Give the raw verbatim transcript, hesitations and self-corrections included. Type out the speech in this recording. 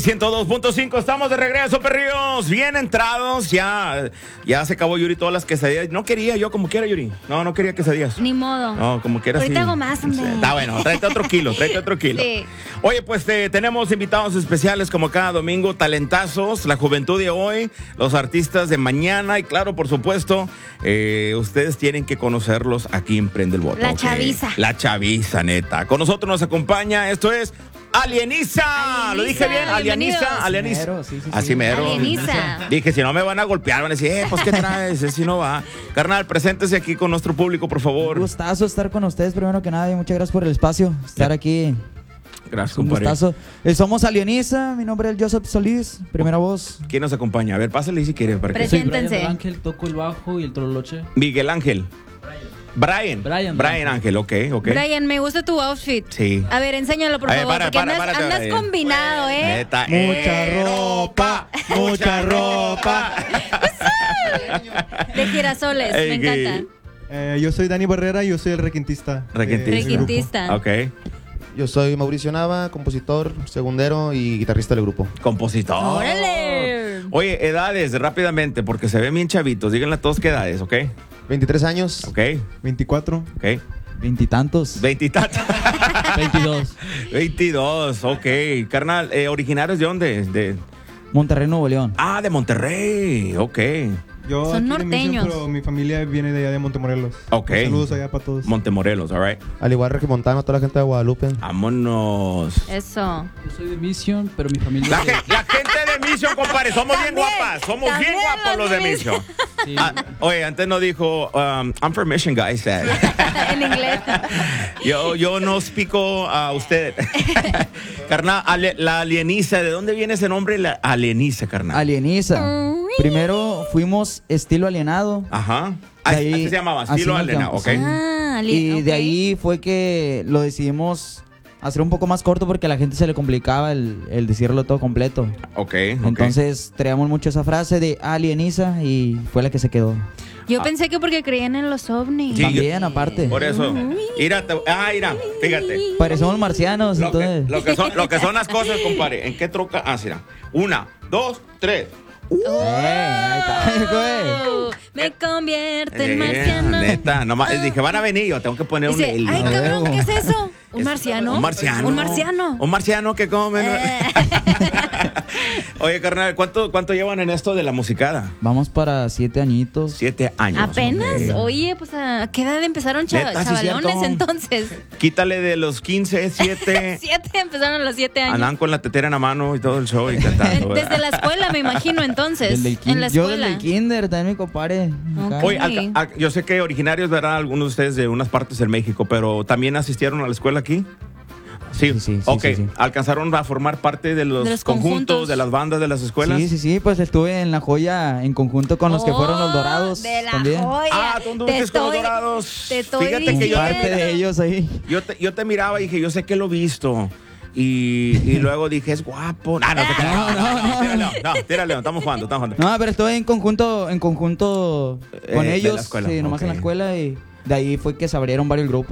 ciento dos punto cinco, estamos de regreso, perrillos. Bien entrados, ya, ya se acabó Yuri todas las quesadillas. No quería yo como quiera, Yuri. No, no quería quesadillas. Ni modo. No, como quiera. Ahorita sí. hago más, hombre. Está bueno, tráete otro kilo, tráete otro kilo. Sí. Oye, pues te, tenemos invitados especiales como cada domingo, talentazos, la juventud de hoy, los artistas de mañana y claro, por supuesto, eh, ustedes tienen que conocerlos aquí en Prende el Voto. La ¿okay? chaviza. La chaviza, neta. Con nosotros nos acompaña, esto es Alieniza. Alieniza, ¿Lo dije bien? Alieniza, Alieniza. Mero, sí, sí, sí. Así mero. Alieniza. Dije, si no me van a golpear, van a decir, eh, pues ¿qué traes? Si no va. Carnal, preséntese aquí con nuestro público, por favor. Un gustazo estar con ustedes, primero que nada, y muchas gracias por el espacio. Estar aquí. Gracias, Un compadre. gustazo. Eh, Somos Alieniza, mi nombre es Joseph Solís, primera voz. ¿Quién nos acompaña? A ver, pásale si quiere. Para que... Presente. Soy Brian Siéntense. Ángel, toco el bajo y el troloche. Miguel Ángel. Brian. Brian. Brian Ángel, ok, ok. Brian, me gusta tu outfit. Sí. A ver, enséñalo, por A ver, favor, para, porque para, andas, párate, andas Brian. combinado, ¿eh? Neta. Mucha eh, ropa, mucha ropa. De girasoles, Ey, me ¿qué? encanta. Eh, yo soy Dani Barrera y yo soy el requintista. Requintista. de ese grupo. Requintista. Ok. Yo soy Mauricio Nava, compositor, segundero y guitarrista del grupo. Compositor. ¡Órale! Oye, edades, rápidamente, porque se ven bien chavitos. Díganle a todos qué edades, ¿ok? veintitrés años. Ok, veinticuatro. ok. Veintitantos. Veintitantos. veintidós. Veintidós, ok. Carnal, eh, ¿originarios de dónde? De... Monterrey, Nuevo León. Ah, de Monterrey, ok. Yo Son aquí de norteños. Mission, pero mi familia viene de allá de Montemorelos. Ok. Un saludos allá para todos. Montemorelos, all right. Al igual Ricky Montano, toda la gente de Guadalupe. Vámonos. Eso. Yo soy de Mission, pero mi familia La, es de- gen- la gente de Mission, compadre, somos bien También, guapas. Somos bien también guapos los los de de Mission. Sí. Ah, oye, antes no dijo, um, I'm from Mission, guys. En inglés. Yo, yo no explico a usted. Carnal, ale- la alieniza, ¿de dónde viene ese nombre? La alieniza, carnal. Alieniza. Primero fuimos estilo alienado. Ajá. De Así, ahí- así se llamaba, así estilo nos alienado, ok. llamamos, Ah, li- Y de ok. ahí fue que lo decidimos hacer un poco más corto porque a la gente se le complicaba el, el decirlo todo completo. Ok, ok. Entonces traíamos mucho esa frase de alieniza y fue la que se quedó. Yo pensé que porque creían en los ovnis. Sí, También, aparte. Por eso. Mira, te- ah, mira, fíjate. Parecemos marcianos, Lo que, entonces. lo, que son, lo que son las cosas, compadre. ¿En qué troca? Ah, mira. Una, dos, tres. Eh, ahí está, güey. Oh, me convierte en Eh, marciano. Neta, nomás dije, van a venir, yo tengo que poner un Dice, el- ay, cabrón, ¿qué es eso? ¿Un Es- marciano? Un marciano. Un marciano. Un marciano que come. ¿no? Eh. Oye, carnal, ¿cuánto, ¿cuánto llevan en esto de la musicada? Vamos para siete añitos. Siete años. Apenas, ok. oye, pues ¿a qué edad empezaron cha- Neta, sí, chavalones cierto. entonces? Quítale de los quince, siete. Siete, empezaron a los siete años. Andan con la tetera en la mano y todo el show y cantando. ¿verdad? Desde la escuela, me imagino, entonces. Desde el kin- en la Yo escuela. desde el kinder, también mi compadre. acá. Ok. Oye, alca- al- yo sé que originarios, ¿verdad? Algunos de ustedes de unas partes del México, pero ¿también asistieron a la escuela aquí? Sí, Sí, sí, sí, ok. sí, sí. ¿Alcanzaron a formar parte de los, De los conjuntos, conjuntos. de las bandas de las escuelas? Sí, sí, sí, pues estuve en La Joya en conjunto con los que fueron los Oh, Dorados De la también. joya. Ah, tú anduviste Te con los estoy- Dorados. Te estoy Fíjate que diciendo. yo Parte de ellos ahí. Yo te, yo te miraba y dije, yo sé que lo he visto. Y, y luego dije, es guapo. Ah, no, te creas. No, no, no. Tírale, no, tírale, estamos jugando, estamos jugando. No, pero estuve en conjunto, en conjunto Eh, con de ellos. la escuela, Sí, nomás en la ok. escuela y de ahí fue que se abrieron varios grupos.